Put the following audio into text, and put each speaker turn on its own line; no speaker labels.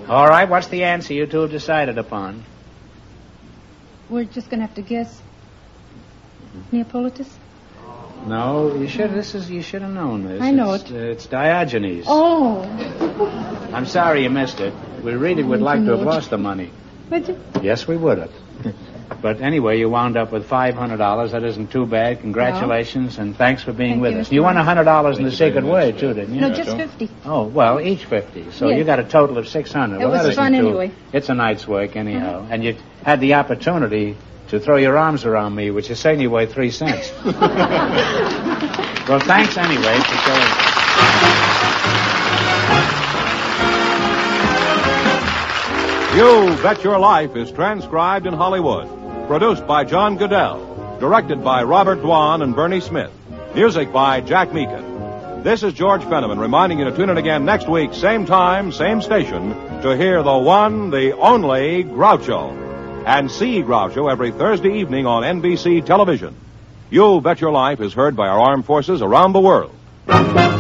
All right, what's the answer you two have decided upon?
We're just going to have to guess. Neapolitus?
No, you should have known this.
I know it.
It's Diogenes.
Oh.
I'm sorry you missed it. We really would like to have lost the money.
Would you?
Yes, we would have. But anyway, you wound up with $500. That isn't too bad. Congratulations, and thanks for being with us. You won $100 in the secret word, too, didn't you?
No, just 50.
Oh, well, each 50. So
Yes.
you got a total of 600.
It was fun anyway.
It's a night's work anyhow. And you had the opportunity to throw your arms around me, which is saying you weigh 3 cents. Well, thanks anyway for showing.
You Bet Your Life is transcribed in Hollywood. Produced by John Goodell. Directed by Robert Dwan and Bernie Smith. Music by Jack Meakin. This is George Fenneman reminding you to tune in again next week, same time, same station, to hear the one, the only Groucho. And see Groucho every Thursday evening on NBC television. You Bet Your Life is heard by our armed forces around the world.